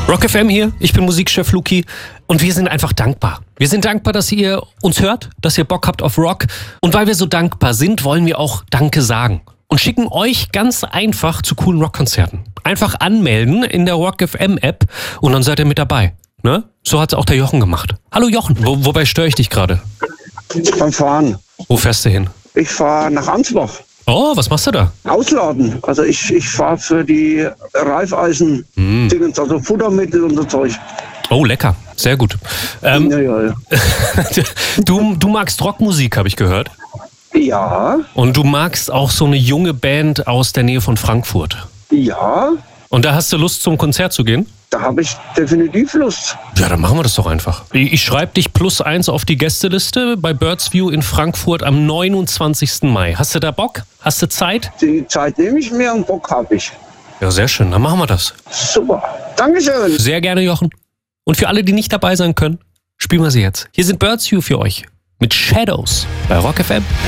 Rock FM hier, ich bin Musikchef Luki und wir sind einfach dankbar. Wir sind dankbar, dass ihr uns hört, dass ihr Bock habt auf Rock. Und weil wir so dankbar sind, wollen wir auch Danke sagen. Und schicken euch ganz einfach zu coolen Rockkonzerten. Einfach anmelden in der Rock FM App und dann seid ihr mit dabei. Ne? So hat's auch der Jochen gemacht. Hallo Jochen, wobei störe ich dich gerade? Beim Fahren. Wo fährst du hin? Ich fahre nach Ansbach. Oh, was machst du da? Ausladen. Also ich fahre für die Reifeisen-Dingens, also Futtermittel und so Zeug. Oh, lecker. Sehr gut. Ja. Du magst Rockmusik, habe ich gehört. Ja. Und du magst auch so eine junge Band aus der Nähe von Frankfurt. Ja. Und da hast du Lust, zum Konzert zu gehen? Da habe ich definitiv Lust. Ja, dann machen wir das doch einfach. Ich schreibe dich +1 auf die Gästeliste bei Birds View in Frankfurt am 29. Mai. Hast du da Bock? Hast du Zeit? Die Zeit nehme ich mir und Bock habe ich. Ja, sehr schön. Dann machen wir das. Super. Dankeschön. Sehr gerne, Jochen. Und für alle, die nicht dabei sein können, spielen wir sie jetzt. Hier sind Birds View für euch. Mit Shadows bei Rock FM.